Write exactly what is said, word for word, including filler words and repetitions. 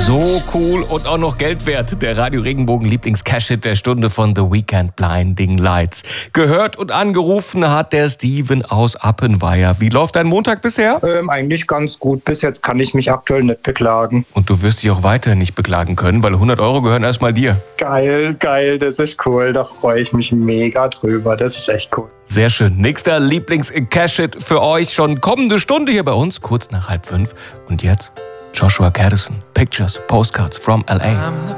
So cool und auch noch Geld wert. Der Radio Regenbogen Lieblings-Cash-Hit der Stunde von The Weeknd, Blinding Lights. Gehört und angerufen hat der Steven aus Appenweier. Wie läuft dein Montag bisher? Ähm, eigentlich ganz gut. Bis jetzt kann ich mich aktuell nicht beklagen. Und du wirst dich auch weiterhin nicht beklagen können, weil hundert Euro gehören erstmal dir. Geil, geil, das ist cool. Da freue ich mich mega drüber. Das ist echt cool. Sehr schön. Nächster Lieblings-Cash-Hit für euch schon kommende Stunde hier bei uns, kurz nach halb fünf. Und jetzt Joshua Caddison, Pictures, Postcards from L A.